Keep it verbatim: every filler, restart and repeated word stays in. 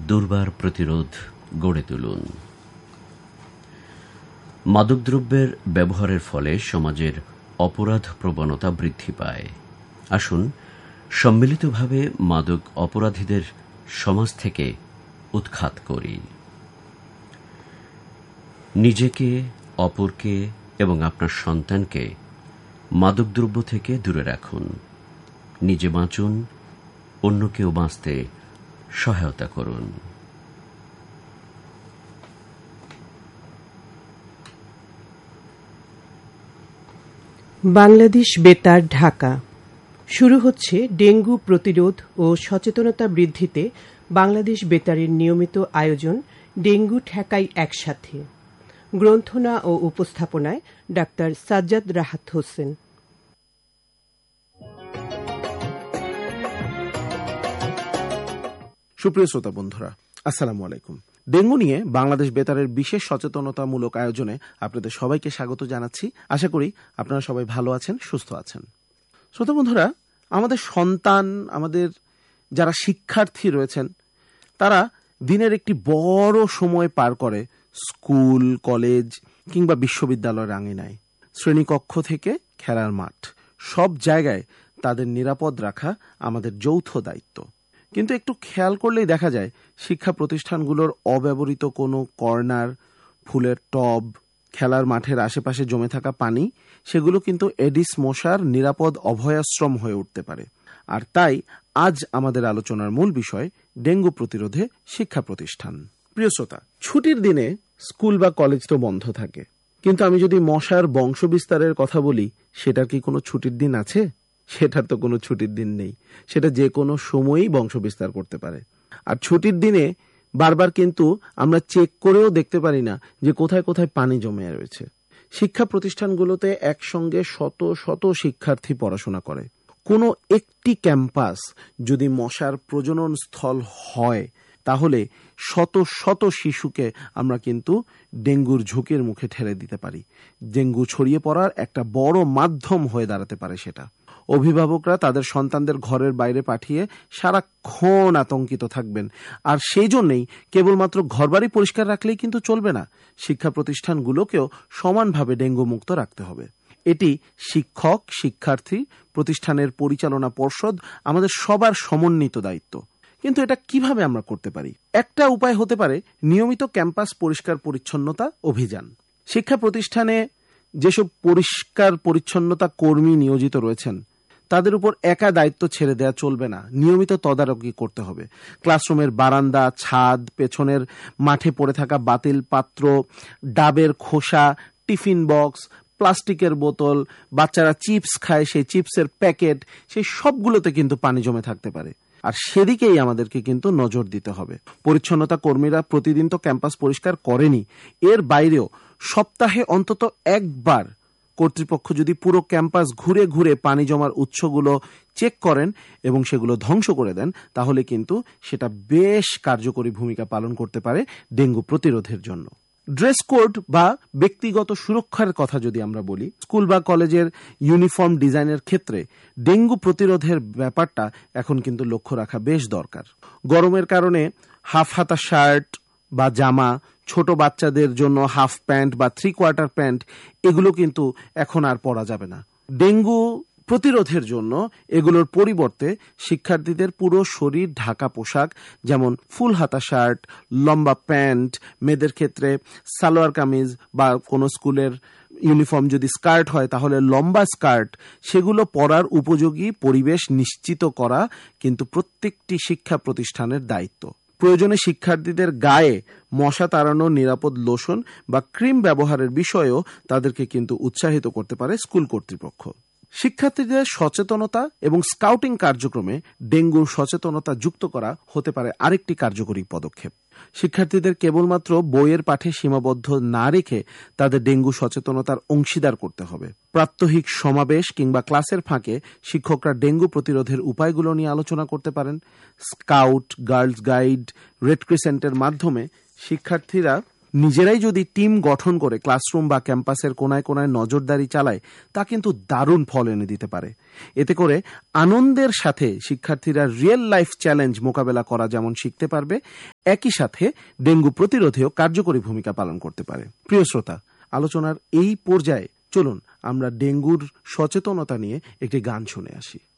দুর্বার প্রতিরোধ গড়ে তুলুন। মাদকদ্রব্যের ব্যবহারের ফলে সমাজের অপরাধ প্রবণতা বৃদ্ধি পায়। আসুন সম্মিলিতভাবে মাদক অপরাধীদের সমাজ থেকে উৎখাত করি। নিজেকে, অপরকে এবং আপনার সন্তানকে মাদকদ্রব্য থেকে দূরে রাখুন। নিজে বাঁচুন, অন্যকেও বাঁচতে সহায়তা করুন। বাংলাদেশ বেতার, ঢাকা। শুরু হচ্ছে ডেঙ্গু প্রতিরোধ ও সচেতনতা বৃদ্ধিতে বাংলাদেশ বেতারের নিয়মিত আয়োজন ডেঙ্গু ঠেকাই একসাথে। গ্রন্থনা ও উপস্থাপনায় ডাক্তার সাজ্জাদ রাহাত হোসেন। সুপ্রিয় শ্রোতা বন্ধুরা, আসসালামু আলাইকুম। ডেঙ্গু নিয়ে বাংলাদেশ বেতারের বিশেষ সচেতনতামূলক আয়োজনে আপনাদের সবাইকে স্বাগত জানাচ্ছি। আশা করি আপনারা সবাই ভালো আছেন, সুস্থ আছেন। শ্রোতা বন্ধুরা, আমাদের সন্তান, আমাদের যারা শিক্ষার্থী রয়েছেন, তারা দিনের একটি বড় সময় পার করে স্কুল, কলেজ কিংবা বিশ্ববিদ্যালয়ের আঙিনায়। শ্রেণীকক্ষ থেকে খেলার মাঠ, সব জায়গায় তাদের নিরাপদ রাখা আমাদের যৌথ দায়িত্ব। কিন্তু একটু খেয়াল করলেই দেখা যায় শিক্ষা প্রতিষ্ঠানগুলোর অব্যবহৃত কোনো কর্নার, ফুলের টব, খেলার মাঠের আশেপাশে জমে থাকা পানি, সেগুলো কিন্তু এডিস মশার নিরাপদ অভয়াশ্রম হয়ে উঠতে পারে। আর তাই আজ আমাদের আলোচনার মূল বিষয় ডেঙ্গু প্রতিরোধে শিক্ষা প্রতিষ্ঠান। প্রিয় শ্রোতা, ছুটির দিনে স্কুল বা কলেজ তো বন্ধ থাকে, কিন্তু আমি যদি মশার বংশ বিস্তারের কথা বলি, সেটার কি কোনো ছুটির দিন আছে? সেটার তো কোনো ছুটির দিন নেই। সেটা যে কোনো সময়ই বংশ বিস্তার করতে পারে। আর ছুটির দিনে বারবার কিন্তু আমরা চেক করেও দেখতে পারি না যে কোথায় কোথায় পানি জমে রয়েছে। শিক্ষা প্রতিষ্ঠানগুলোতে একসঙ্গে শত শত শিক্ষার্থী পড়াশোনা করে। কোনো একটি ক্যাম্পাস যদি মশার প্রজনন স্থল হয়, তাহলে শত শত শিশুকে আমরা কিন্তু ডেঙ্গুর ঝুঁকির মুখে ঠেলে দিতে পারি। ডেঙ্গু ছড়িয়ে পড়ার একটা বড় মাধ্যম হয়ে দাঁড়াতে পারে সেটা। অভিভাবকরা তাদের সন্তানদের ঘরের বাইরে পাঠিয়ে সারাক্ষণ আতঙ্কিত থাকবেন। আর সেই জন্যই কেবলমাত্র ঘরবাড়ি পরিষ্কার রাখলেই কিন্তু চলবে না, শিক্ষা প্রতিষ্ঠানগুলোকেও সমানভাবে ডেঙ্গু মুক্ত রাখতে হবে। এটি শিক্ষক, শিক্ষার্থী, প্রতিষ্ঠানের পরিচালনা পর্ষদ, আমাদের সবার সমন্বিত দায়িত্ব। কিন্তু এটা কিভাবে আমরা করতে পারি? একটা উপায় হতে পারে নিয়মিত ক্যাম্পাস পরিষ্কার পরিচ্ছন্নতা অভিযান। শিক্ষা প্রতিষ্ঠানে যেসব পরিষ্কার পরিচ্ছন্নতা কর্মী নিয়োজিত রয়েছেন, তাদের উপর একা দায়িত্ব ছেড়ে দেওয়া চলবে না, নিয়মিত তদারকি করতে হবে। ক্লাসরুমের বারান্দা, ছাদ, পেছনের মাঠে পড়ে থাকা বাতিল পাত্র, ডাবের খোসা, টিফিন বক্স, প্লাস্টিকের বোতল, বাচ্চারা চিপস খায়, সেই চিপসের প্যাকেট, সেই সবগুলোতে কিন্তু পানি জমে থাকতে পারে। আর সেদিকেই আমাদেরকে কিন্তু নজর দিতে হবে। পরিচ্ছন্নতা কর্মীরা প্রতিদিন তো ক্যাম্পাস পরিষ্কার করেনি, এর বাইরেও সপ্তাহে অন্তত একবার কর্তৃপক্ষ যদি পুরো ক্যাম্পাস ঘুরে ঘুরে পানি জমার উৎসগুলো চেক করেন এবং সেগুলো ধ্বংস করে দেন, তাহলে কিন্তু সেটা বেশ কার্যকরী ভূমিকা পালন করতে পারে ডেঙ্গু প্রতিরোধের জন্য। ড্রেস কোড বা ব্যক্তিগত সুরক্ষার কথা যদি আমরা বলি, স্কুল বা কলেজের ইউনিফর্ম ডিজাইনের ক্ষেত্রে ডেঙ্গু প্রতিরোধের ব্যাপারটা এখন কিন্তু লক্ষ্য রাখা বেশ দরকার। গরমের কারণে হাফ হাতা শার্ট বা জামা, ছোট বাচ্চাদের জন্য হাফ প্যান্ট বা থ্রি কোয়ার্টার প্যান্ট, এগুলো কিন্তু এখন আর পরা যাবে না। ডেঙ্গু প্রতিরোধের জন্য এগুলোর পরিবর্তে শিক্ষার্থীদের পুরো শরীর ঢাকা পোশাক, যেমন ফুল হাতা শার্ট, লম্বা প্যান্ট, মেয়েদের ক্ষেত্রে সালোয়ার কামিজ বা কোনো স্কুলের ইউনিফর্ম যদি স্কার্ট হয় তাহলে লম্বা স্কার্ট, সেগুলো পরার উপযোগী পরিবেশ নিশ্চিত করা কিন্তু প্রত্যেকটি শিক্ষা প্রতিষ্ঠানের দায়িত্ব। প্রয়োজনে শিক্ষার্থীদের গায়ে মশা তাড়ানোর নিরাপদ লোশন বা ক্রিম ব্যবহারের বিষয়েও তাদেরকে কিন্তু উৎসাহিত করতে পারে স্কুল কর্তৃপক্ষ। শিক্ষার্থীদের সচেতনতা এবং স্কাউটিং কার্যক্রমে ডেঙ্গুর সচেতনতা যুক্ত করা হতে পারে আরেকটি কার্যকরী পদক্ষেপ। শিক্ষার্থীদের কেবলমাত্র বইয়ের পাঠে সীমাবদ্ধ না রেখে তাদের ডেঙ্গু সচেতনতার অংশীদার করতে হবে। প্রাত্যহিক সমাবেশ কিংবা ক্লাসের ফাঁকে শিক্ষকরা ডেঙ্গু প্রতিরোধের উপায়গুলো নিয়ে আলোচনা করতে পারেন। স্কাউট, গার্লস গাইড, রেড ক্রিসেন্টের মাধ্যমে শিক্ষার্থীরা নিজেরাই যদি টিম গঠন করে ক্লাসরুম বা ক্যাম্পাসের কোনায় কোনায় নজরদারি চালায়, তা কিন্তু দারুণ ফল এনে দিতে পারে। এতে করে আনন্দের সাথে শিক্ষার্থীরা রিয়েল লাইফ চ্যালেঞ্জ মোকাবেলা করা যেমন শিখতে পারবে, একই সাথে ডেঙ্গু প্রতিরোধেও কার্যকরী ভূমিকা পালন করতে পারে। প্রিয় শ্রোতা, আলোচনার এই পর্যায়ে চলুন আমরা ডেঙ্গুর সচেতনতা নিয়ে একটি গান শুনে আসি।